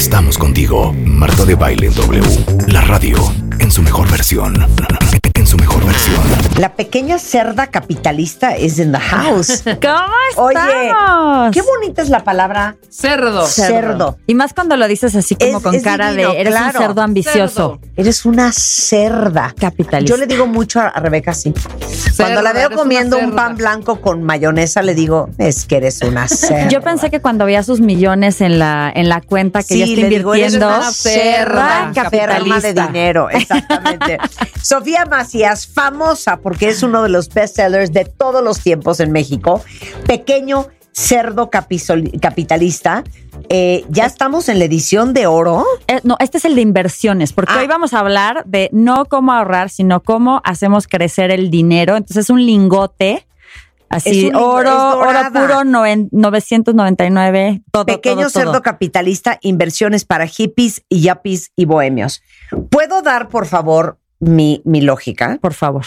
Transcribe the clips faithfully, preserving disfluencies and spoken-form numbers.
Estamos contigo. Marta de Baile en W. La radio en su mejor versión. En su mejor versión. La pequeña cerda capitalista is in the house. ¿Cómo Oye, estamos? qué bonita es la palabra Cerdo. cerdo. Y más cuando lo dices así como Es- con es cara divino, de eres claro. un cerdo ambicioso. Cerdo. Eres una cerda. Capitalista. Yo le digo mucho a Rebeca así. Cuando la veo eres una comiendo un cerda. pan blanco con mayonesa, le digo, es que eres una cerda. Yo pensé que cuando veía sus millones en la, en la cuenta que Sí, ya está le digo, eres invirtiendo, una cerda cerda enferma de capitalista. dinero. Exactamente. Sofía Macías, famosa porque es uno de los bestsellers de todos los tiempos en México. Pequeño cerdo capisol- capitalista. Eh, ya estamos en la edición de oro. Eh, no, este es el de inversiones, porque Ah. hoy vamos a hablar de no cómo ahorrar, sino cómo hacemos crecer el dinero. Entonces es un lingote, así, Es un lingo- oro, es oro dorada. puro, noven- novecientos noventa y nueve, todo, Pequeño todo, todo. cerdo capitalista, inversiones para hippies y yuppies y bohemios. ¿Puedo dar, por favor, mi, mi lógica? Por favor.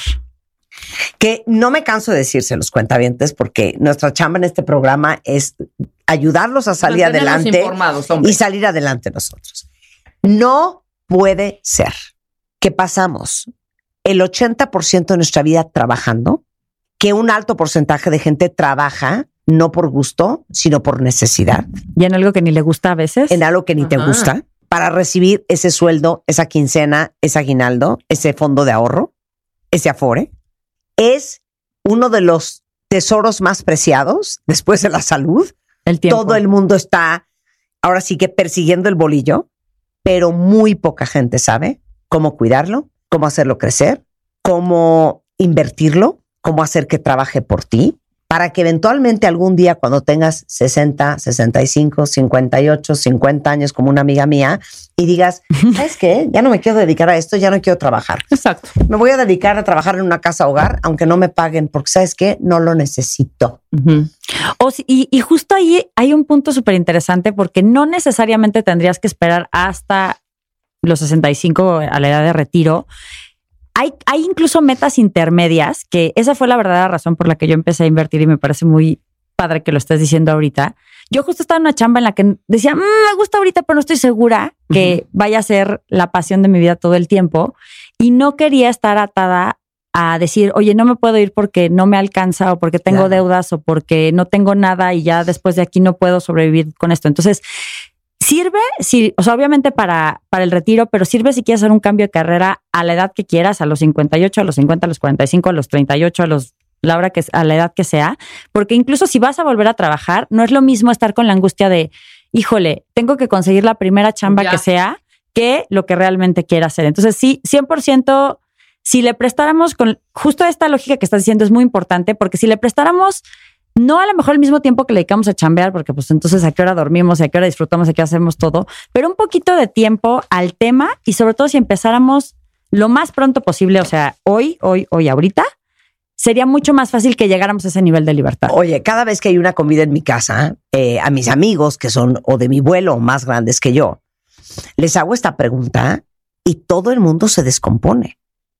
Que no me canso de decírselos, cuentavientes, porque nuestra chamba en este programa es ayudarlos a salir Mantenerlos adelante informados, hombre. y salir adelante nosotros. No puede ser que pasamos el ochenta por ciento de nuestra vida trabajando, que un alto porcentaje de gente trabaja no por gusto, sino por necesidad, Y en algo que ni le gusta a veces. en algo que ni te Ajá. gusta, para recibir ese sueldo, esa quincena, ese aguinaldo, ese fondo de ahorro, ese afore. Es uno de los tesoros más preciados después de la salud. el tiempo. Todo el mundo está ahora sí que persiguiendo el bolillo, pero muy poca gente sabe cómo cuidarlo, cómo hacerlo crecer, cómo invertirlo, cómo hacer que trabaje por ti, para que eventualmente algún día cuando tengas sesenta, sesenta y cinco, cincuenta y ocho, cincuenta años como una amiga mía y digas, ¿sabes qué? Ya no me quiero dedicar a esto, ya no quiero trabajar. Exacto. Me voy a dedicar a trabajar en una casa hogar, aunque no me paguen, porque ¿sabes qué? No lo necesito. Ujú. O si- y, y justo ahí hay un punto súper interesante porque no necesariamente tendrías que esperar hasta los sesenta y cinco a la edad de retiro. Hay, hay incluso metas intermedias, que esa fue la verdadera razón por la que yo empecé a invertir y me parece muy padre que lo estés diciendo ahorita. Yo justo estaba en una chamba en la que decía, "Mm, me gusta ahorita, pero no estoy segura que vaya a ser la pasión de mi vida todo el tiempo. Y no quería estar atada a decir, oye, no me puedo ir porque no me alcanza o porque tengo Claro. deudas o porque no tengo nada y ya después de aquí no puedo sobrevivir con esto. Entonces, sirve, sí, o sea, obviamente para, para el retiro, pero sirve si quieres hacer un cambio de carrera a la edad que quieras, a los cincuenta y ocho, a los cincuenta, a los cuarenta y cinco, a los treinta y ocho, a los la hora que a la edad que sea, porque incluso si vas a volver a trabajar, no es lo mismo estar con la angustia de, híjole, tengo que conseguir la primera chamba Ya. que sea, que lo que realmente quiera hacer. Entonces, sí, cien por ciento, si le prestáramos con justo esta lógica que estás diciendo es muy importante, porque si le prestáramos no a lo mejor el mismo tiempo que le dedicamos a chambear, porque pues entonces a qué hora dormimos, a qué hora disfrutamos, a qué hora hacemos todo, pero un poquito de tiempo al tema y sobre todo si empezáramos lo más pronto posible, o sea, hoy, hoy, hoy, ahorita, sería mucho más fácil que llegáramos a ese nivel de libertad. Oye, cada vez que hay una comida en mi casa, eh, a mis amigos que son o de mi vuelo o más grandes que yo, les hago esta pregunta y todo el mundo se descompone.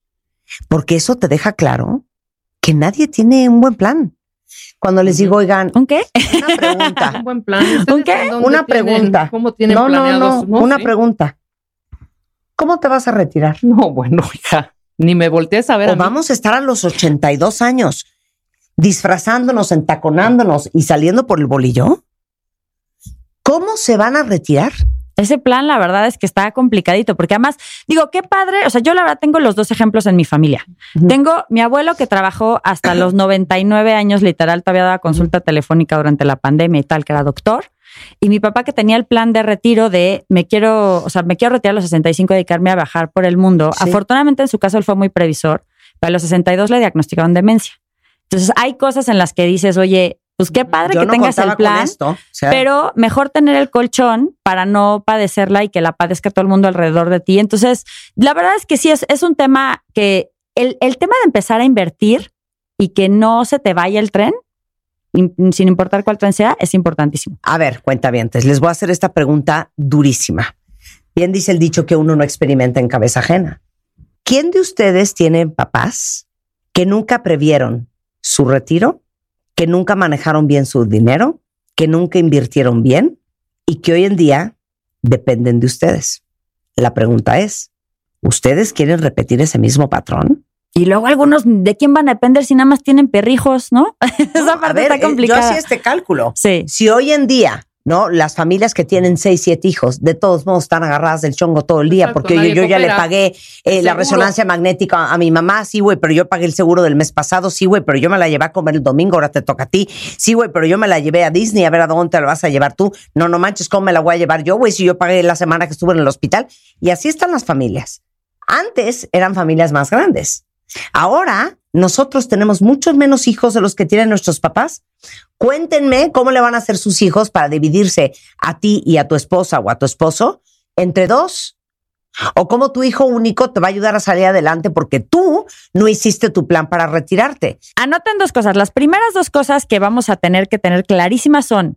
Porque eso te deja claro que nadie tiene un buen plan. Cuando les digo, oigan, ¿Un qué? una pregunta, Un buen plan. ¿Ustedes ¿Un qué? en dónde una tienen- pregunta. ¿Cómo tienen no, no, planeados? no, una Sí. pregunta. ¿Cómo te vas a retirar? No, bueno, hija, ni me voltees a ver a O mí. vamos a estar a los ochenta y dos años disfrazándonos, entaconándonos y saliendo por el bolillo. ¿Cómo se van a retirar? Ese plan, la verdad es que está complicadito, porque además, digo, qué padre, o sea, yo la verdad tengo los dos ejemplos en mi familia. Ujú. Tengo mi abuelo que trabajó hasta los noventa y nueve años, literal, todavía daba consulta telefónica durante la pandemia y tal, que era doctor. Y mi papá que tenía el plan de retiro de me quiero, o sea, me quiero retirar a los sesenta y cinco y dedicarme a viajar por el mundo. Sí. Afortunadamente en su caso él fue muy previsor, pero a los sesenta y dos le diagnosticaron demencia. Entonces hay cosas en las que dices, oye, pues qué padre Yo que no tengas contaba el plan. con esto. O sea, Pero mejor tener el colchón para no padecerla y que la padezca todo el mundo alrededor de ti. Entonces, la verdad es que sí, es, es un tema que el, el tema de empezar a invertir y que no se te vaya el tren, in- sin importar cuál tren sea, es importantísimo. a ver, cuentavientes, les voy a hacer esta pregunta durísima. Bien dice el dicho que uno no experimenta en cabeza ajena. ¿Quién de ustedes tiene papás que nunca previeron su retiro, que nunca manejaron bien su dinero, que nunca invirtieron bien y que hoy en día dependen de ustedes. La pregunta es, ¿ustedes quieren repetir ese mismo patrón? Y luego algunos, ¿de quién van a depender si nada más tienen perrijos, no? Esa No, a parte ver, está complicada. yo hacía este cálculo. Sí. Si hoy en día, ¿no? Las familias que tienen seis, siete hijos, de todos modos están agarradas del chongo todo el día, Exacto, porque yo, nadie yo ya le coopera. pagué eh, la Seguro. resonancia magnética a mi mamá, sí, güey, pero yo pagué el seguro del mes pasado, sí, güey, pero yo me la llevé a comer el domingo, ahora te toca a ti, sí, güey, pero yo me la llevé a Disney, a ver a dónde te la vas a llevar tú, no, no manches, ¿cómo me la voy a llevar yo, güey, si yo pagué la semana que estuve en el hospital? Y así están las familias. Antes eran familias más grandes. Ahora, nosotros tenemos muchos menos hijos de los que tienen nuestros papás. Cuéntenme cómo le van a hacer sus hijos para dividirse a ti y a tu esposa o a tu esposo entre dos. O cómo tu hijo único te va a ayudar a salir adelante porque tú no hiciste tu plan para retirarte. Anoten dos cosas. Las primeras dos cosas que vamos a tener que tener clarísimas son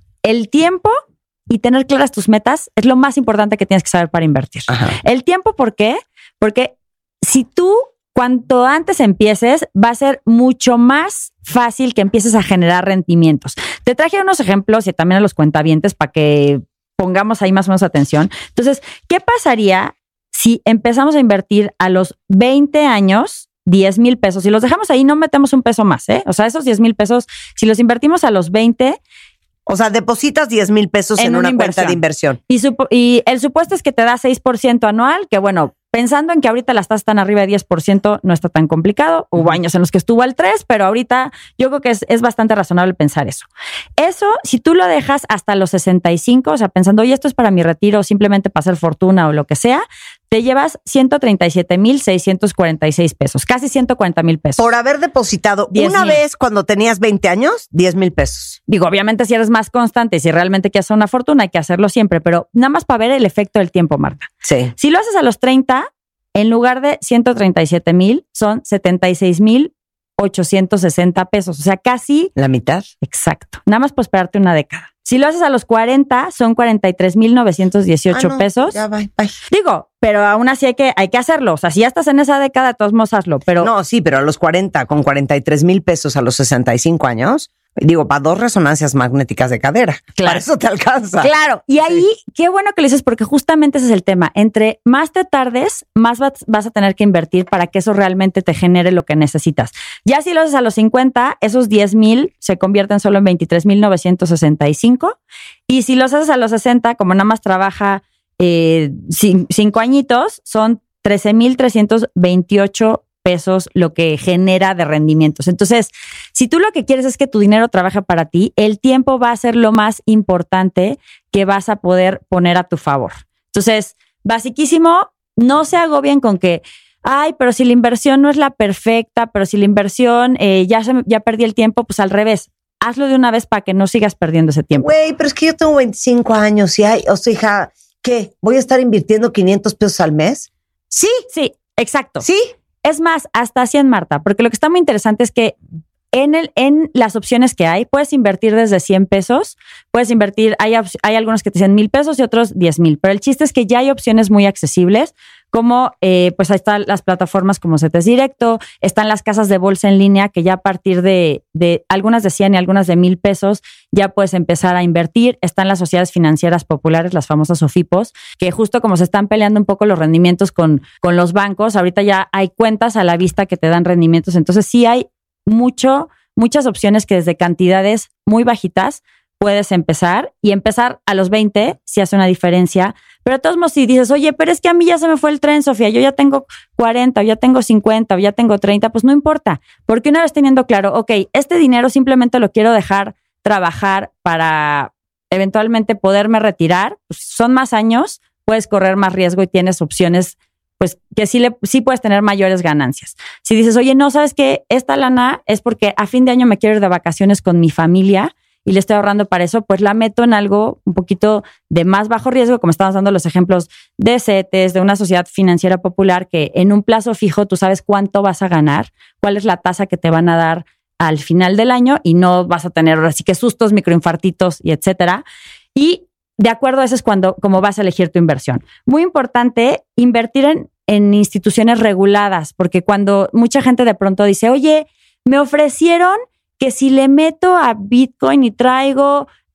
el tiempo y tener claras tus metas. Es lo más importante que tienes que saber para invertir. Ajá. El tiempo, ¿por qué? Porque si tú cuanto antes empieces, va a ser mucho más fácil que empieces a generar rendimientos. Te traje unos ejemplos y también a los cuentavientes para que pongamos ahí más o menos atención. Entonces, ¿qué pasaría si empezamos a invertir a los veinte años diez mil pesos? Si los dejamos ahí, no metemos un peso más, ¿eh? O sea, esos diez mil pesos, si los invertimos a los veinte... O sea, depositas diez mil pesos en, En una, una cuenta inversión. de inversión. Y, supo- y el supuesto es que te da seis por ciento anual, que bueno, pensando en que ahorita las tasas están arriba de diez por ciento, no está tan complicado. Hubo años en los que estuvo al tres por ciento, pero ahorita yo creo que es, es bastante razonable pensar eso. Eso, si tú lo dejas hasta los sesenta y cinco, o sea, pensando, oye, esto es para mi retiro, o simplemente para hacer fortuna o lo que sea, te llevas ciento treinta y siete mil seiscientos cuarenta y seis pesos, casi ciento cuarenta mil pesos. Por haber depositado diez una mil. vez cuando tenías veinte años, diez mil pesos. Digo, obviamente si eres más constante y si realmente quieres hacer una fortuna, hay que hacerlo siempre, pero nada más para ver el efecto del tiempo, Marta. Sí. Si lo haces a los treinta, en lugar de ciento treinta y siete mil, son setenta y seis mil ochocientos sesenta pesos. O sea, casi La mitad. exacto. Nada más por esperarte una década. Si lo haces a los cuarenta, son cuarenta y tres mil novecientos dieciocho Ah, no, pesos. Ya, bye, bye. Digo, pero aún así hay que, hay que hacerlo. O sea, si ya estás en esa década, de todos modos hazlo. Pero No, sí, pero a los cuarenta, con cuarenta y tres mil pesos a los sesenta y cinco años, digo, para dos resonancias magnéticas de cadera. Claro. Para eso te alcanza. claro, y ahí, qué bueno que lo dices, porque justamente ese es el tema. Entre más te tardes, más vas, vas a tener que invertir para que eso realmente te genere lo que necesitas. Ya si lo haces a los cincuenta, esos diez mil se convierten solo en veintitrés mil novecientos sesenta y cinco. Y si los haces a los sesenta, como nada más trabaja eh, cin- cinco añitos, son trece mil trescientos veintiocho pesos lo que genera de rendimientos. Entonces, si tú lo que quieres es que tu dinero trabaje para ti, el tiempo va a ser lo más importante que vas a poder poner a tu favor. Entonces, basiquísimo, no se agobien con que, ay, pero si la inversión no es la perfecta, pero si la inversión eh, ya, se, me- ya perdí el tiempo, pues al revés. Hazlo de una vez para que no sigas perdiendo ese tiempo. Güey, pero es que yo tengo veinticinco años y hay, o sea, hija, ¿qué? ¿Voy a estar invirtiendo quinientos pesos al mes? Sí, Sí, exacto. sí. Es más, hasta cien, Marta, porque lo que está muy interesante es que en, el, en las opciones que hay, puedes invertir desde cien pesos, puedes invertir, hay, op- hay algunos que te dicen mil pesos y otros diez mil, pero el chiste es que ya hay opciones muy accesibles, como eh, pues ahí están las plataformas como CETES Directo, están las casas de bolsa en línea que ya a partir de, de algunas de cien y algunas de mil pesos ya puedes empezar a invertir, están las sociedades financieras populares, las famosas SOFIPOS, que justo como se están peleando un poco los rendimientos con, con los bancos, ahorita ya hay cuentas a la vista que te dan rendimientos, entonces sí hay mucho, muchas opciones que desde cantidades muy bajitas puedes empezar y empezar a los veinte si hace una diferencia. Pero de todos modos, si dices, oye, pero es que a mí ya se me fue el tren, Sofía, yo ya tengo cuarenta o ya tengo cincuenta o ya tengo treinta, pues no importa. Porque una vez teniendo claro, ok, este dinero simplemente lo quiero dejar trabajar para eventualmente poderme retirar, pues son más años, puedes correr más riesgo y tienes opciones pues que sí, le, sí puedes tener mayores ganancias. Si dices, oye, no, ¿sabes qué? Esta lana es porque a fin de año me quiero ir de vacaciones con mi familia y le estoy ahorrando para eso, pues la meto en algo un poquito de más bajo riesgo, como estamos dando los ejemplos de CETES, de una sociedad financiera popular que en un plazo fijo tú sabes cuánto vas a ganar, cuál es la tasa que te van a dar al final del año y no vas a tener así que sustos, microinfartitos y etcétera. Y de acuerdo a eso es cuando, como vas a elegir tu inversión. Muy importante invertir en, en instituciones reguladas, porque cuando mucha gente de pronto dice, oye, me ofrecieron que si le meto a Bitcoin y traigo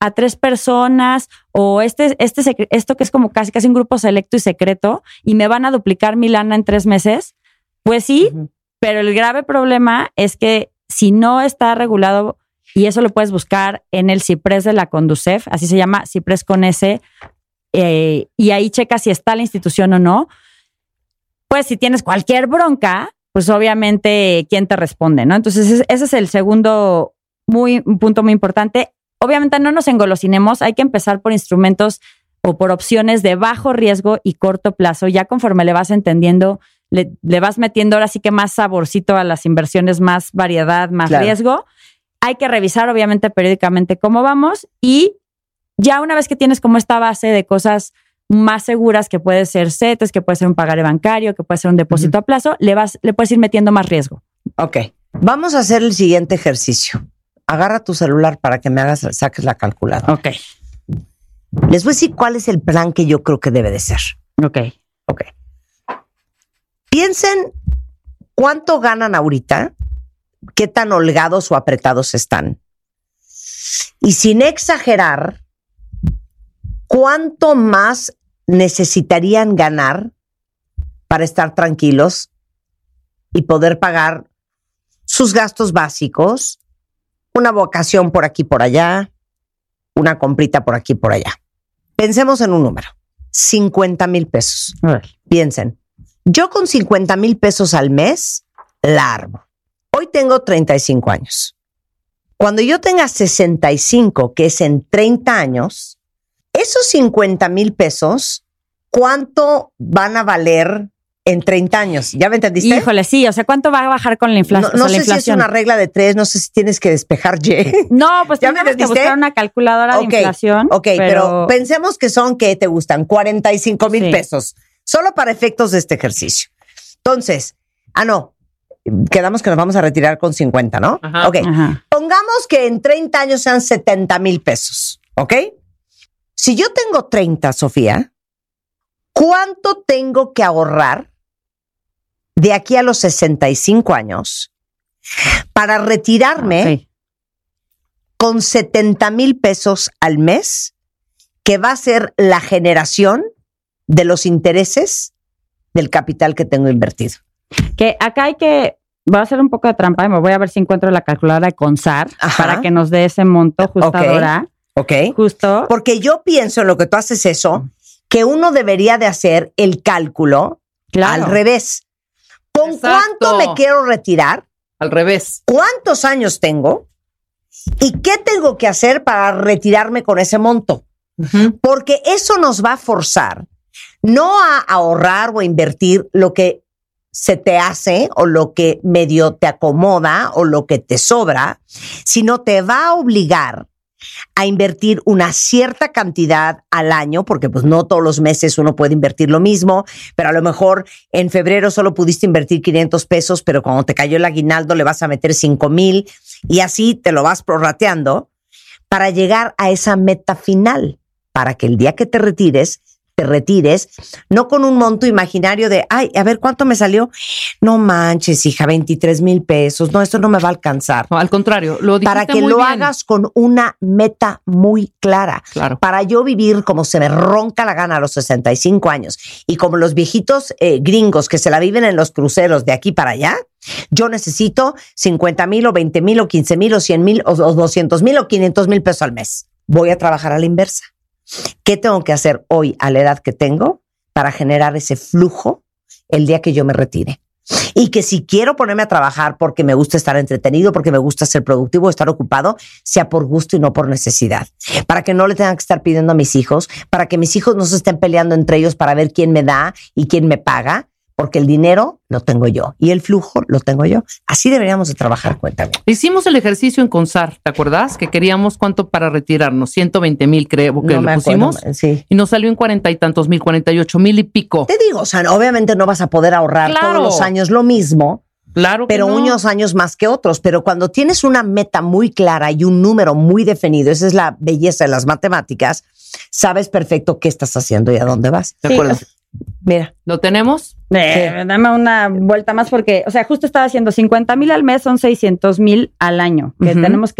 a tres personas o este, este secre- esto que es como casi, casi un grupo selecto y secreto y me van a duplicar mi lana en tres meses, pues sí, uh-huh. Pero el grave problema es que si no está regulado, y eso lo puedes buscar en el CIPRES de la Conducef, así se llama, CIPRES con S, eh, y ahí checa si está la institución o no, pues si tienes cualquier bronca, pues obviamente quién te responde, ¿no? Entonces ese es el segundo muy, un punto muy importante. Obviamente no nos engolosinemos, hay que empezar por instrumentos o por opciones de bajo riesgo y corto plazo. Ya conforme le vas entendiendo, le, le vas metiendo ahora sí que más saborcito a las inversiones, más variedad, más claro. riesgo. Hay que revisar obviamente periódicamente cómo vamos y ya una vez que tienes como esta base de cosas más seguras, que puede ser CETES, que puede ser un pagaré bancario, que puede ser un depósito uh-huh. a plazo, le, vas, le puedes ir metiendo más riesgo. Ok, vamos a hacer el siguiente ejercicio. Agarra tu celular para que me hagas, saques la calculadora. Ok. Les voy a decir cuál es el plan que yo creo que debe de ser. Ok. Ok. Piensen cuánto ganan ahorita, qué tan holgados o apretados están. Y sin exagerar, ¿cuánto más necesitarían ganar para estar tranquilos y poder pagar sus gastos básicos, una vacación por aquí por allá, una comprita por aquí por allá? Pensemos en un número, cincuenta mil pesos. Piensen, yo con cincuenta mil pesos al mes la armo. Hoy tengo treinta y cinco años. Cuando yo tenga sesenta y cinco, que es en treinta años, esos cincuenta mil pesos, ¿cuánto van a valer en treinta años? ¿Ya me entendiste? Híjole, sí. O sea, ¿cuánto va a bajar con la, infla- no, o sea, no la sé inflación? Si es una regla de tres, no sé si tienes que despejar Y. No, pues ¿Ya me tenemos que entendiste? buscar una calculadora okay, de inflación. Ok, pero... pero pensemos que son, ¿qué te gustan? cuarenta y cinco mil sí. pesos. Solo para efectos de este ejercicio. Entonces, ah, no. Quedamos que nos vamos a retirar con cincuenta, ¿no? Ajá. Ok. Ajá. Pongamos que en treinta años sean setenta mil pesos, ¿ok? Si yo tengo treinta, Sofía, ¿cuánto tengo que ahorrar de aquí a los sesenta y cinco años para retirarme okay. con setenta mil pesos al mes, que va a ser la generación de los intereses del capital que tengo invertido? Que acá hay que, voy a hacer un poco de trampa y me voy a ver si encuentro la calculadora de Consar Ajá. para que nos dé ese monto ajustadora. Ok. Justo. Porque yo pienso en lo que tú haces eso, que uno debería de hacer el cálculo claro. al revés. ¿Con Exacto. cuánto me quiero retirar? Al revés. ¿Cuántos años tengo? ¿Y qué tengo que hacer para retirarme con ese monto? Uh-huh. Porque eso nos va a forzar no a ahorrar o a invertir lo que se te hace o lo que medio te acomoda o lo que te sobra, sino te va a obligar a invertir una cierta cantidad al año, porque pues no todos los meses uno puede invertir lo mismo, pero a lo mejor en febrero solo pudiste invertir quinientos pesos, pero cuando te cayó el aguinaldo le vas a meter cinco mil y así te lo vas prorrateando para llegar a esa meta final, para que el día que te retires, te retires, no con un monto imaginario de, ay, a ver, ¿cuánto me salió? No manches, hija, veintitrés mil pesos. No, esto no me va a alcanzar. No, al contrario, lo dijiste Para que muy lo bien. hagas con una meta muy clara. Claro. Para yo vivir como se me ronca la gana a los sesenta y cinco años y como los viejitos eh, gringos que se la viven en los cruceros de aquí para allá, yo necesito cincuenta mil o veinte mil o quince mil o cien mil o, o doscientos mil o quinientos mil pesos al mes. Voy a trabajar a la inversa. ¿Qué tengo que hacer hoy a la edad que tengo para generar ese flujo el día que yo me retire? Y que si quiero ponerme a trabajar porque me gusta estar entretenido, porque me gusta ser productivo, estar ocupado, sea por gusto y no por necesidad. Para que no le tengan que estar pidiendo a mis hijos, para que mis hijos no se estén peleando entre ellos para ver quién me da y quién me paga, porque el dinero lo tengo yo y el flujo lo tengo yo. Así deberíamos de trabajar, cuéntame. Hicimos el ejercicio en Consar, ¿te acuerdas? Que queríamos cuánto para retirarnos, ciento veinte mil creo que no lo pusimos. Acuerdo, sí. Y nos salió en cuarenta y tantos mil, cuarenta y ocho mil y pico. Te digo, o sea, obviamente no vas a poder ahorrar claro. todos los años lo mismo, claro que pero no. unos años más que otros. Pero cuando tienes una meta muy clara y un número muy definido, esa es la belleza de las matemáticas, sabes perfecto qué estás haciendo y a dónde vas. ¿De acuerdo? Sí. Mira. ¿Lo tenemos? Eh, sí. Dame una vuelta más porque, o sea, justo estaba haciendo cincuenta mil al mes, son seiscientos mil al año. Que uh-huh. tenemos que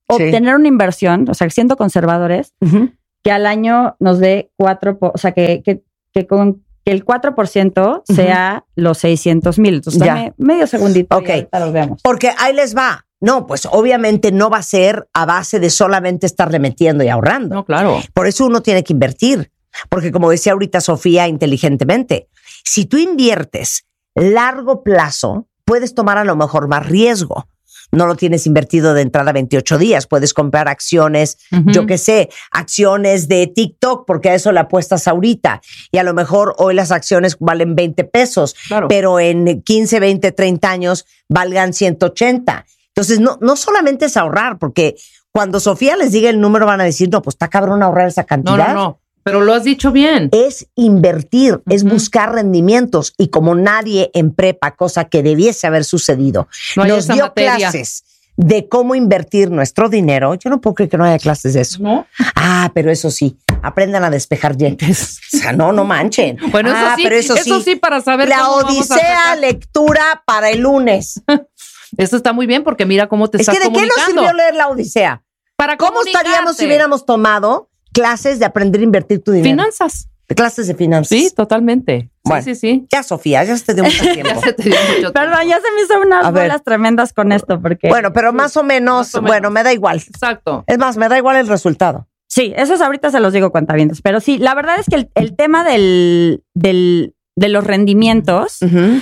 Sí. obtener una inversión, o sea, siendo conservadores, Uh-huh. que al año nos dé cuatro, po- o sea, que, que, que con que el cuatro por ciento sea uh-huh. los seiscientos mil. Entonces, Ya. dame medio segundito Ok. y ahorita los vemos. Porque ahí les va. No, pues obviamente no va a ser a base de solamente estarle metiendo y ahorrando. No, claro. Por eso uno tiene que invertir. Porque como decía ahorita Sofía inteligentemente, si tú inviertes largo plazo, puedes tomar a lo mejor más riesgo. No lo tienes invertido de entrada veintiocho días. Puedes comprar acciones, Ujú. yo qué sé, acciones de TikTok, porque a eso le apuestas ahorita. Y a lo mejor hoy las acciones valen veinte pesos, Claro. pero en quince, veinte, treinta años valgan ciento ochenta. Entonces, no, no solamente es ahorrar, porque cuando Sofía les diga el número van a decir, no, pues está cabrón ahorrar esa No, cantidad. no, no. Pero lo has dicho bien. Es invertir, uh-huh. es Ujú. buscar rendimientos. Y como nadie en prepa, cosa que debiese haber sucedido, No hay nos esa dio materia. clases de cómo invertir nuestro dinero. Yo no puedo creer que no haya clases de eso. ¿No? Ah, pero eso sí, aprendan a despejar dientes. O sea, no, no manchen. Bueno, eso ah, sí, pero eso, eso sí, sí para saber la cómo vamos a odisea sacar. lectura para el lunes. Eso está muy bien porque mira cómo te Es estás que ¿de qué nos comunicando. sirvió leer la Odisea? Para ¿Cómo estaríamos comunicarte. si hubiéramos tomado clases de aprender a invertir tu dinero? Finanzas. Clases de finanzas. Sí, totalmente. Bueno. Sí, sí, sí. Ya, Sofía, ya se te dio mucho tiempo. Ya se te dio mucho Perdón, tiempo. ya se me hizo unas A ver. bolas tremendas con esto, porque... Bueno, pero más o menos, Más o menos. bueno, me da igual. Exacto. Es más, me da igual el resultado. Sí, esos ahorita se los digo cuentavientes, pero sí, la verdad es que el, el tema del, del, de los rendimientos, Uh-huh.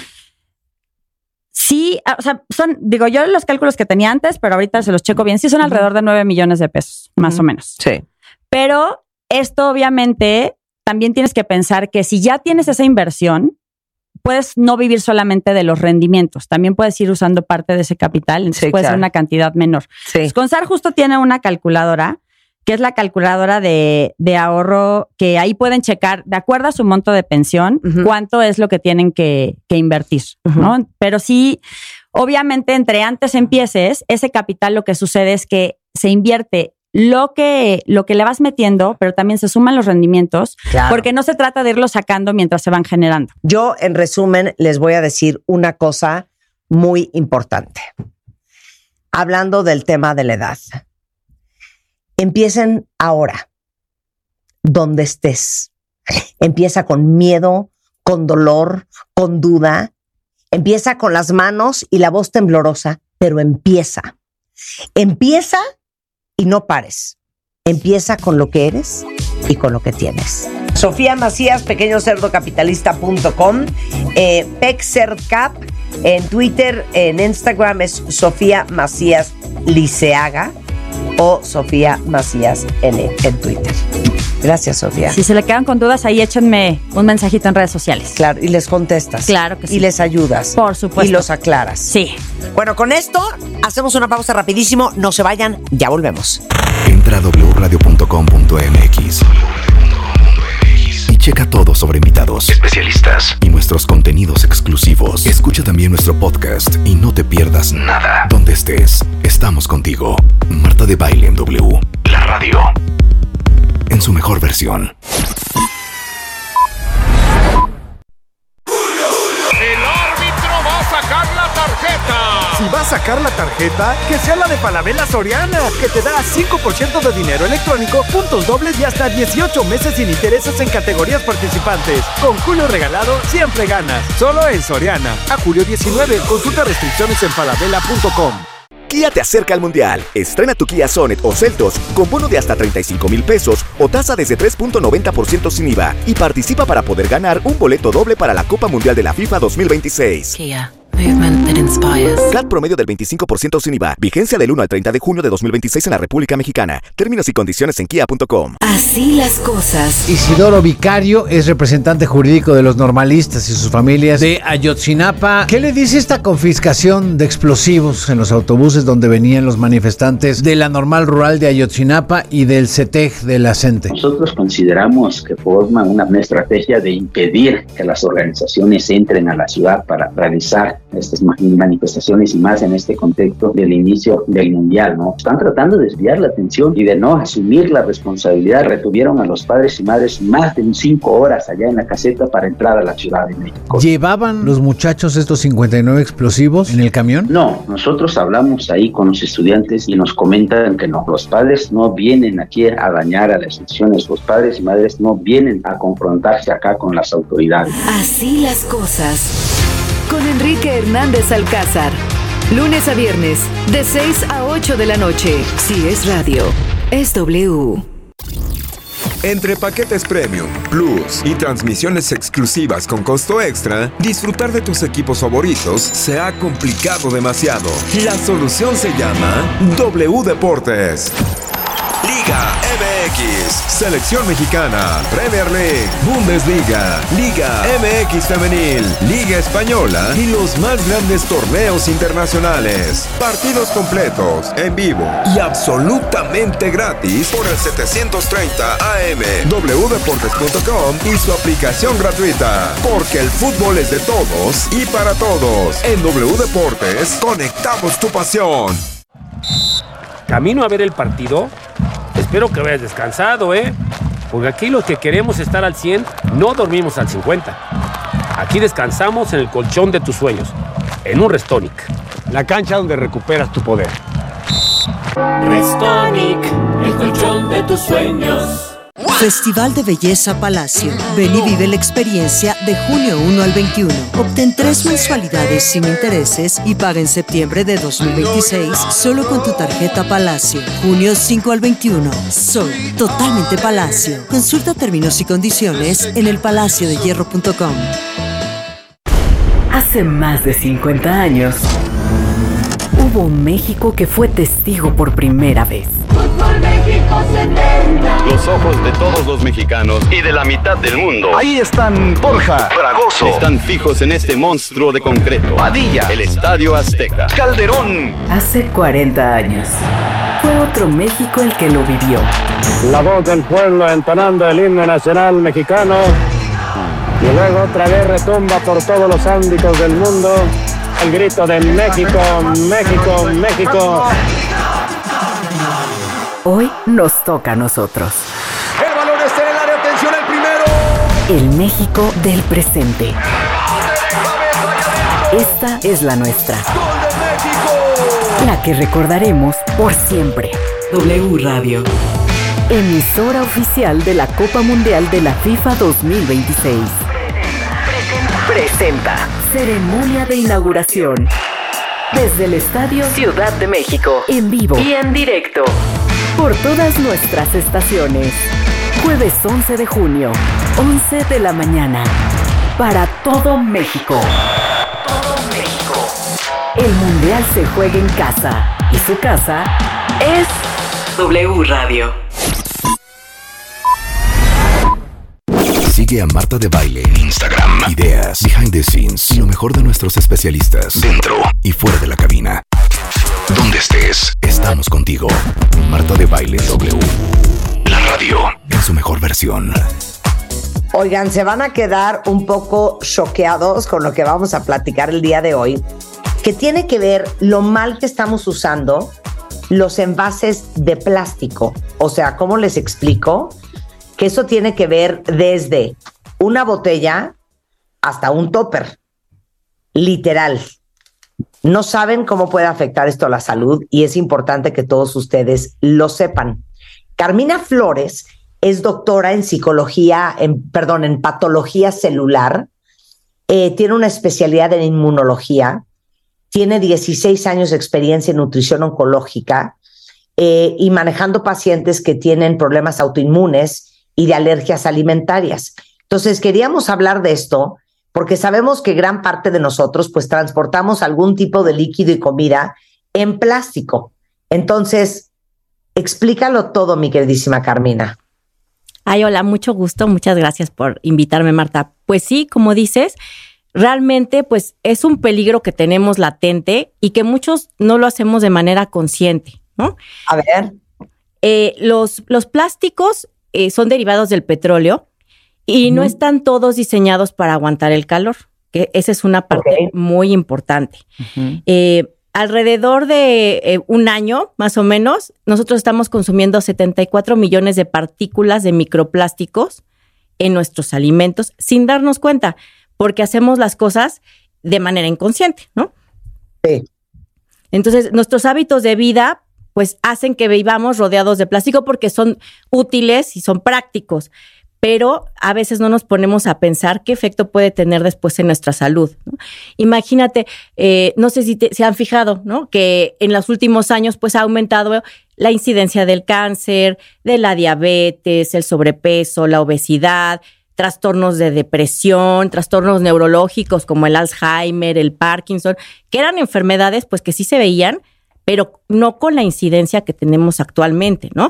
sí, o sea, son, digo, yo los cálculos que tenía antes, pero ahorita se los checo bien, sí son alrededor de nueve millones de pesos, más Ujú. o menos. Sí. Pero esto obviamente también tienes que pensar que si ya tienes esa inversión, puedes no vivir solamente de los rendimientos, también puedes ir usando parte de ese capital, entonces Sí, puede claro. ser una cantidad menor. Sí. Pues Consar justo tiene una calculadora, que es la calculadora de, de ahorro, que ahí pueden checar, de acuerdo a su monto de pensión, Ujú. cuánto es lo que tienen que, que invertir, Ujú. ¿no? Pero sí, obviamente, entre antes empieces, ese capital lo que sucede es que se invierte lo que, lo que le vas metiendo, pero también se suman los rendimientos, Claro. porque no se trata de irlos sacando mientras se van generando. Yo, en resumen, les voy a decir una cosa muy importante. Hablando del tema de la edad. Empiecen ahora, donde estés. Empieza con miedo, con dolor, con duda. Empieza con las manos y la voz temblorosa, pero empieza. Empieza y no pares. Empieza con lo que eres y con lo que tienes. Sofía Macías, pequeño cerdo capitalista punto com, eh, PecCerdCap, en Twitter, en Instagram es Sofía Macías Liceaga o Sofía Macías N en Twitter. Gracias, Sofía. Si se le quedan con dudas, ahí échenme un mensajito en redes sociales. Claro, y les contestas. Claro que sí. Y les ayudas. Por supuesto. Y los aclaras. Sí. Bueno, con esto hacemos una pausa rapidísimo. No se vayan, ya volvemos. Entra a doble u radio punto com punto m x y checa todo sobre invitados, especialistas y nuestros contenidos exclusivos. Escucha también nuestro podcast y no te pierdas nada. Donde estés, estamos contigo. Marta de Baile en W, la radio, en su mejor versión. El árbitro va a sacar la tarjeta. Si va a sacar la tarjeta, que sea la de Falabella Soriana, que te da cinco por ciento de dinero electrónico, puntos dobles y hasta dieciocho meses sin intereses en categorías participantes. Con Julio Regalado siempre ganas. Solo en Soriana. A julio diecinueve. Consulta restricciones en falabella punto com. Kia te acerca al Mundial. Estrena tu Kia Sonet o Seltos con bono de hasta treinta y cinco mil pesos o tasa desde tres punto noventa por ciento sin I V A y participa para poder ganar un boleto doble para la Copa Mundial de la FIFA dos mil veintiséis. Kia, movement that inspires. C A T promedio del veinticinco por ciento sin I V A. Vigencia del uno al treinta de junio de dos mil veintiséis en la República Mexicana. Términos y condiciones en kia punto com. Así las cosas. Isidoro Vicario es representante jurídico de los normalistas y sus familias de Ayotzinapa. ¿Qué le dice esta confiscación de explosivos en los autobuses donde venían los manifestantes de la Normal Rural de Ayotzinapa y del CETEG de la CENTE? Nosotros consideramos que forman una, una estrategia de impedir que las organizaciones entren a la ciudad para realizar estas manifestaciones y más en este contexto del inicio del Mundial, ¿no? Están tratando de desviar la atención y de no asumir la responsabilidad. Retuvieron a los padres y madres más de cinco horas allá en la caseta para entrar a la Ciudad de México. ¿Llevaban los muchachos estos cincuenta y nueve explosivos en el camión? No, nosotros hablamos ahí con los estudiantes y nos comentan que no. Los padres no vienen aquí a dañar a las instituciones. Los padres y madres no vienen a confrontarse acá con las autoridades. Así las cosas. Con Enrique Hernández Alcázar. Lunes a viernes, de seis a ocho de la noche. Si es radio, es W. Entre paquetes Premium, Plus y transmisiones exclusivas con costo extra, disfrutar de tus equipos favoritos se ha complicado demasiado. La solución se llama W Deportes. Liga M X, Selección Mexicana, Premier League, Bundesliga, Liga M X Femenil, Liga Española y los más grandes torneos internacionales. Partidos completos, en vivo y absolutamente gratis por el setecientos treinta A M, w deportes punto com y su aplicación gratuita. Porque el fútbol es de todos y para todos. En W Deportes, conectamos tu pasión. Camino a ver el partido. Espero que vayas descansado, ¿eh? Porque aquí los que queremos estar al cien no dormimos al cincuenta. Aquí descansamos en el colchón de tus sueños, en un Restonic. La cancha donde recuperas tu poder. Restonic, el colchón de tus sueños. Festival de Belleza Palacio. Ven y vive la experiencia de junio uno al veintiuno. Obtén tres mensualidades sin intereses y paga en septiembre de dos mil veintiséis solo con tu tarjeta Palacio. junio cinco al veintiuno. Soy totalmente Palacio. Consulta términos y condiciones en el palacio de hierro punto com. Hace más de cincuenta años, hubo un México que fue testigo por primera vez. Fútbol México setenta. Los ojos de todos los mexicanos y de la mitad del mundo. Ahí están Borja, Fragoso. Están fijos en este monstruo de concreto. Padilla. El Estadio Azteca. Calderón. Hace cuarenta años, fue otro México el que lo vivió. La voz del pueblo entonando el himno nacional mexicano. Y luego otra vez retumba por todos los ámbitos del mundo el grito de México, México, México. Hoy nos toca a nosotros. El balón está en el área, atención al primero. El México del presente. Esta es la nuestra. ¡Gol de México! La que recordaremos por siempre. W Radio. Emisora oficial de la Copa Mundial de la FIFA dos mil veintiséis. Presenta. Ceremonia de inauguración. Desde el Estadio Ciudad de México. En vivo y en directo. Por todas nuestras estaciones. Jueves once de junio, once de la mañana. Para todo México. Todo México. El Mundial se juega en casa. Y su casa es W Radio. Sigue a Marta de Baile en Instagram. Ideas, behind the scenes y lo mejor de nuestros especialistas dentro y fuera de la cabina. Donde estés, estamos contigo. Marta de Baile W. La radio en su mejor versión. Oigan, se van a quedar un poco choqueados con lo que vamos a platicar el día de hoy, que tiene que ver lo mal que estamos usando los envases de plástico. O sea, ¿cómo les explico? Que eso tiene que ver desde una botella hasta un topper. Literal. No saben cómo puede afectar esto a la salud y es importante que todos ustedes lo sepan. Carmina Flores es doctora en psicología, en, perdón, en patología celular. Eh, tiene una especialidad en inmunología. Tiene dieciséis años de experiencia en nutrición oncológica eh, y manejando pacientes que tienen problemas autoinmunes y de alergias alimentarias. Entonces, queríamos hablar de esto porque sabemos que gran parte de nosotros pues transportamos algún tipo de líquido y comida en plástico. Entonces, explícalo todo, mi queridísima Carmina. Ay, hola, mucho gusto. Muchas gracias por invitarme, Marta. Pues sí, como dices, realmente pues es un peligro que tenemos latente y que muchos no lo hacemos de manera consciente, ¿no? A ver. Eh, los, los plásticos eh, son derivados del petróleo y uh-huh. no están todos diseñados para aguantar el calor. que esa es una parte okay. muy importante. Uh-huh. Eh, alrededor de eh, un año, más o menos, nosotros estamos consumiendo setenta y cuatro millones de partículas de microplásticos en nuestros alimentos sin darnos cuenta, porque hacemos las cosas de manera inconsciente, ¿no? Sí. Entonces, nuestros hábitos de vida, pues, hacen que vivamos rodeados de plástico porque son útiles y son prácticos, pero a veces no nos ponemos a pensar qué efecto puede tener después en nuestra salud, ¿no? Imagínate, eh, no sé si te, se han fijado, ¿no? Que en los últimos años, pues, ha aumentado la incidencia del cáncer, de la diabetes, el sobrepeso, la obesidad, trastornos de depresión, trastornos neurológicos como el Alzheimer, el Parkinson, que eran enfermedades, pues, que sí se veían, pero no con la incidencia que tenemos actualmente, ¿no?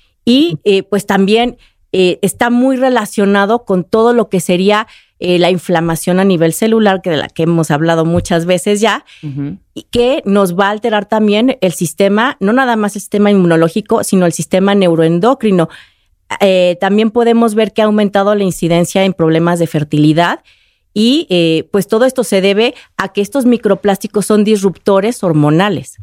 Y, eh, pues, también Eh, está muy relacionado con todo lo que sería eh, la inflamación a nivel celular, que de la que hemos hablado muchas veces ya, Uh-huh. y que nos va a alterar también el sistema, no nada más el sistema inmunológico, sino el sistema neuroendocrino. Eh, también podemos ver que ha aumentado la incidencia en problemas de fertilidad y eh, pues todo esto se debe a que estos microplásticos son disruptores hormonales.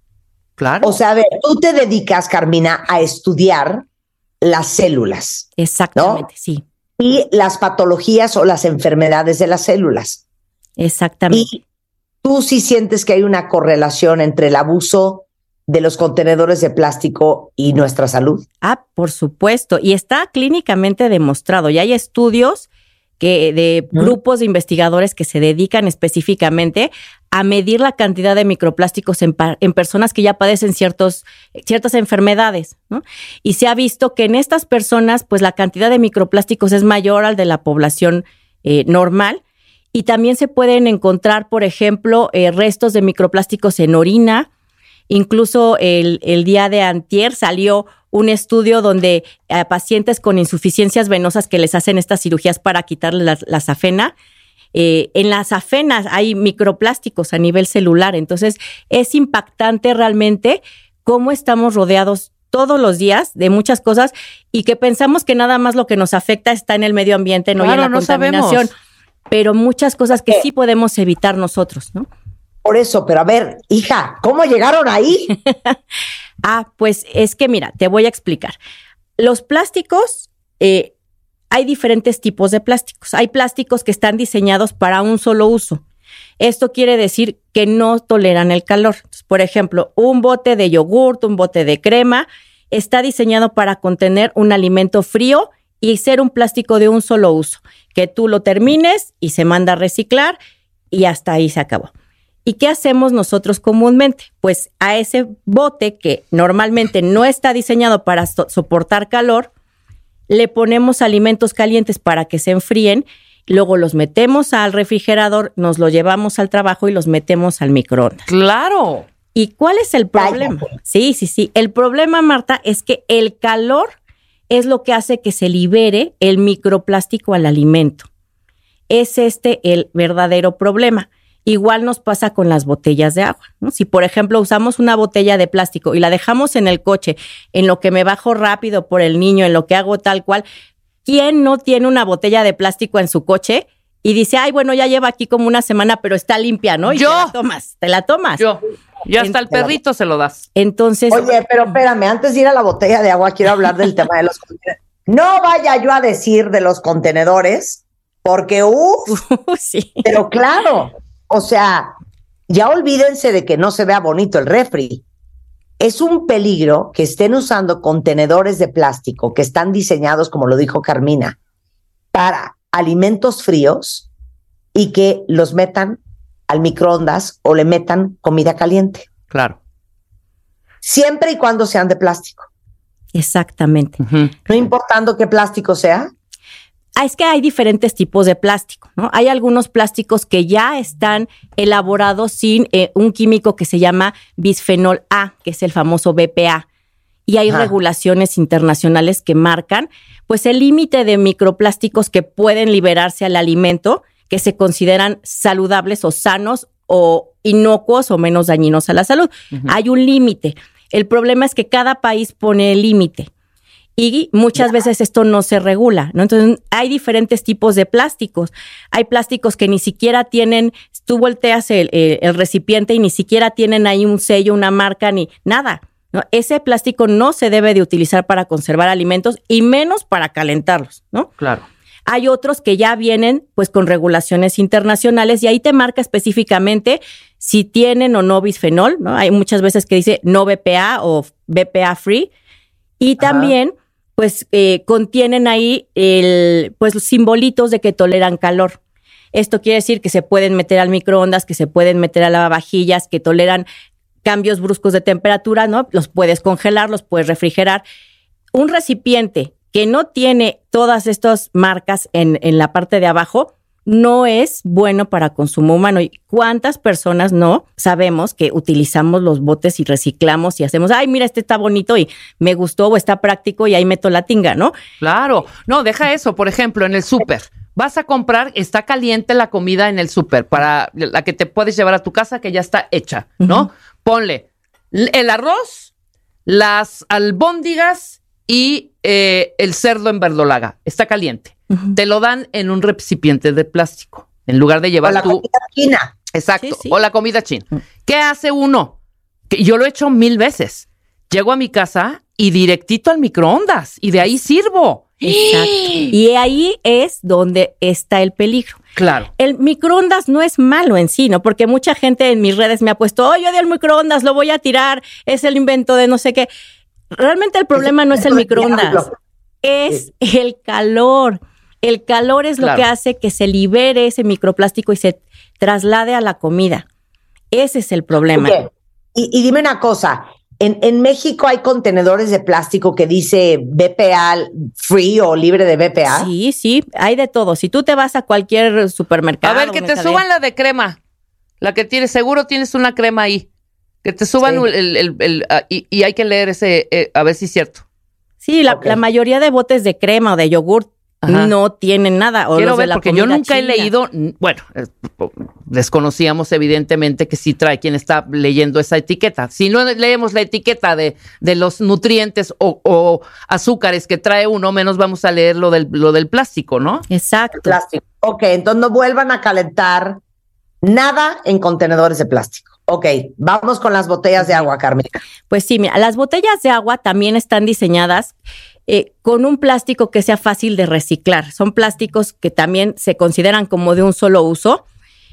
Claro. O sea, a ver, tú te dedicas, Carmina, a estudiar las células. Exactamente, ¿no? sí. Y las patologías o las enfermedades de las células. Exactamente. Y tú sí sientes que hay una correlación entre el abuso de los contenedores de plástico y nuestra salud. Ah, por supuesto. Y está clínicamente demostrado. Y hay estudios que de ¿Mm? grupos de investigadores que se dedican específicamente a medir la cantidad de microplásticos en, en personas que ya padecen ciertos, ciertas enfermedades, ¿no? Y se ha visto que en estas personas, pues la cantidad de microplásticos es mayor al de la población eh, normal. Y también se pueden encontrar, por ejemplo, eh, restos de microplásticos en orina. Incluso el, el día de antier salió un estudio donde a pacientes con insuficiencias venosas que les hacen estas cirugías para quitarle la, la safena, eh, en las safenas hay microplásticos a nivel celular. Entonces es impactante realmente cómo estamos rodeados todos los días de muchas cosas y que pensamos que nada más lo que nos afecta está en el medio ambiente, no, claro, y en la no contaminación, sabemos. Pero muchas cosas que sí podemos evitar nosotros, ¿no? Por eso, pero a ver, hija, ¿cómo llegaron ahí? Ah, pues es que mira, te voy a explicar. Los plásticos, eh, hay diferentes tipos de plásticos. Hay plásticos que están diseñados para un solo uso. Esto quiere decir que no toleran el calor. Entonces, por ejemplo, un bote de yogurt, un bote de crema, está diseñado para contener un alimento frío y ser un plástico de un solo uso, que tú lo termines y se manda a reciclar y hasta ahí se acabó. ¿Y qué hacemos nosotros comúnmente? Pues a ese bote que normalmente no está diseñado para so- soportar calor, le ponemos alimentos calientes para que se enfríen, luego los metemos al refrigerador, nos lo llevamos al trabajo y los metemos al microondas. ¡Claro! ¿Y cuál es el problema? Sí, sí, sí. El problema, Marta, es que el calor es lo que hace que se libere el microplástico al alimento. Es este el verdadero problema. Igual nos pasa con las botellas de agua, ¿no? Si, por ejemplo, usamos una botella de plástico y la dejamos en el coche, en lo que me bajo rápido por el niño, en lo que hago tal cual, ¿quién no tiene una botella de plástico en su coche y dice, ay, bueno, ya lleva aquí como una semana, pero está limpia, ¿no? Y yo. te la tomas, te la tomas. Yo. Y hasta el perrito se lo das. Entonces. Oye, pero espérame, antes de ir a la botella de agua, quiero hablar del tema de los contenedores. No vaya yo a decir de los contenedores, porque uff, sí. Pero claro, o sea, ya olvídense de que no se vea bonito el refri. Es un peligro que estén usando contenedores de plástico que están diseñados, como lo dijo Carmina, para alimentos fríos y que los metan al microondas o le metan comida caliente. Claro. Siempre y cuando sean de plástico. Exactamente. Uh-huh. No importando qué plástico sea. Ah, es que hay diferentes tipos de plástico, ¿no? Hay algunos plásticos que ya están elaborados sin eh, un químico que se llama bisfenol A, que es el famoso B P A. Y hay Ajá. regulaciones internacionales que marcan, pues, el límite de microplásticos que pueden liberarse al alimento, que se consideran saludables o sanos o inocuos o menos dañinos a la salud. Uh-huh. Hay un límite. El problema es que cada país pone el límite. Y muchas veces esto no se regula, ¿no? Entonces, hay diferentes tipos de plásticos. Hay plásticos que ni siquiera tienen, tú volteas el, el, el recipiente y ni siquiera tienen ahí un sello, una marca, ni nada, ¿no? Ese plástico no se debe de utilizar para conservar alimentos y menos para calentarlos, ¿no? Claro. Hay otros que ya vienen pues con regulaciones internacionales y ahí te marca específicamente si tienen o no bisfenol, ¿no? Hay muchas veces que dice no B P A o B P A free y también Ajá. pues eh, contienen ahí el, pues los simbolitos de que toleran calor. Esto quiere decir que se pueden meter al microondas, que se pueden meter a lavavajillas, que toleran cambios bruscos de temperatura, ¿no? Los puedes congelar, los puedes refrigerar. Un recipiente que no tiene todas estas marcas en, en la parte de abajo no es bueno para consumo humano. ¿Y cuántas personas no sabemos que utilizamos los botes y reciclamos y hacemos, ay, mira, este está bonito y me gustó o está práctico y ahí meto la tinga, ¿no? Claro. No, deja eso. Por ejemplo, en el súper. Vas a comprar, está caliente la comida en el súper para la que te puedes llevar a tu casa que ya está hecha, ¿no? Uh-huh. Ponle el arroz, las albóndigas y eh, el cerdo en verdolaga. Está caliente. Uh-huh. Te lo dan en un recipiente de plástico en lugar de llevar o la tu... comida china. Exacto. Sí, sí. O la comida china. Uh-huh. ¿Qué hace uno? Que yo lo he hecho mil veces. Llego a mi casa y directito al microondas y de ahí sirvo. Exacto. Y ahí es donde está el peligro. Claro. El microondas no es malo en sí, ¿no? Porque mucha gente en mis redes me ha puesto, oh, yo odio el microondas, lo voy a tirar, es el invento de no sé qué. Realmente el problema no es el microondas, es el calor. El calor es lo Claro. que hace que se libere ese microplástico y se traslade a la comida. Ese es el problema. Okay. Y, y dime una cosa, en, en México hay contenedores de plástico que dice B P A free o libre de B P A. Sí, sí, hay de todo. Si tú te vas a cualquier supermercado. A ver, que te cadena, suban la de crema. La que tienes, seguro tienes una crema ahí. Que te suban Sí. el, el, el, el uh, y, y hay que leer ese, eh, a ver si es cierto. Sí, la, Okay. la mayoría de botes de crema o de yogur Ajá. no tienen nada. O Quiero los de ver, la porque yo comida nunca he china. leído, bueno, eh, desconocíamos evidentemente que sí trae quien está leyendo esa etiqueta. Si no leemos la etiqueta de, de los nutrientes o, o azúcares que trae uno, menos vamos a leer lo del, lo del plástico, ¿no? Exacto. Plástico. Ok, entonces no vuelvan a calentar nada en contenedores de plástico. Ok, vamos con las botellas de agua, Carmen. Pues sí, mira, las botellas de agua también están diseñadas eh, con un plástico que sea fácil de reciclar. Son plásticos que también se consideran como de un solo uso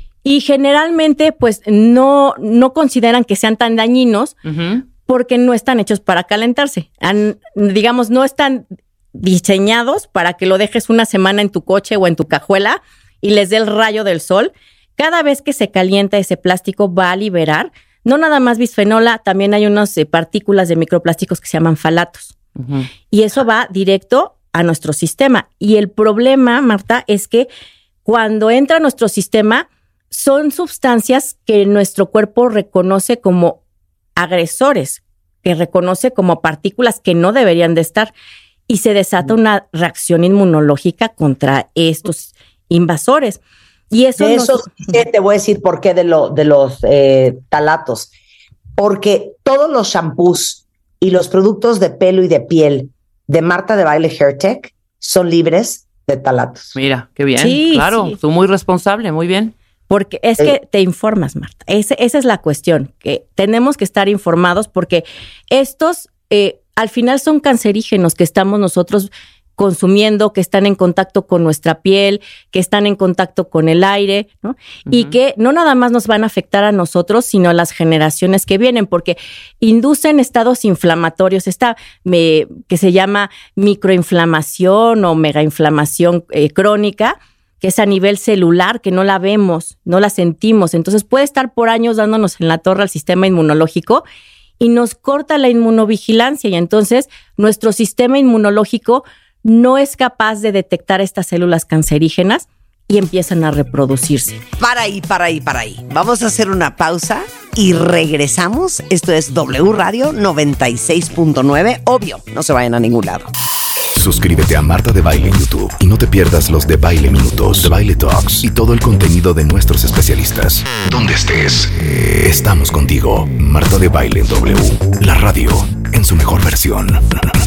y generalmente pues no, no consideran que sean tan dañinos Uh-huh. porque no están hechos para calentarse. Han, digamos, no están diseñados para que lo dejes una semana en tu coche o en tu cajuela y les dé el rayo del sol. Cada vez que se calienta ese plástico va a liberar, no nada más bisfenola, también hay unas eh, partículas de microplásticos que se llaman falatos. Uh-huh. Y eso va directo a nuestro sistema. Y el problema, Marta, es que cuando entra a nuestro sistema, son sustancias que nuestro cuerpo reconoce como agresores, que reconoce como partículas que no deberían de estar. Y se desata una reacción inmunológica contra estos invasores. Y eso de nos... eso sí te voy a decir por qué de, lo, de los eh, talatos. Porque todos los shampoos y los productos de pelo y de piel de Marta de Baile Hair Tech son libres de talatos. Mira, qué bien. Sí, claro, sí. tú muy responsable, muy bien. Porque es que te informas, Marta. Ese, esa es la cuestión, que tenemos que estar informados porque estos eh, al final son cancerígenos que estamos nosotros consumiendo, que están en contacto con nuestra piel, que están en contacto con el aire, ¿no? Uh-huh. Y que no nada más nos van a afectar a nosotros, sino a las generaciones que vienen, porque inducen estados inflamatorios, esta me, que se llama microinflamación o megainflamación eh, crónica, que es a nivel celular, que no la vemos, no la sentimos. Entonces puede estar por años dándonos en la torre al sistema inmunológico y nos corta la inmunovigilancia y entonces nuestro sistema inmunológico no es capaz de detectar estas células cancerígenas y empiezan a reproducirse. Para ahí, para ahí, para ahí. Vamos a hacer una pausa y regresamos. Esto es W Radio noventa y seis punto nueve. Obvio, no se vayan a ningún lado. Suscríbete a Marta de Baile en YouTube y no te pierdas los de Baile Minutos, de Baile Talks y todo el contenido de nuestros especialistas. Donde estés, estamos contigo. Marta de Baile W, la radio en su mejor versión. En su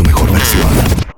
su mejor versión.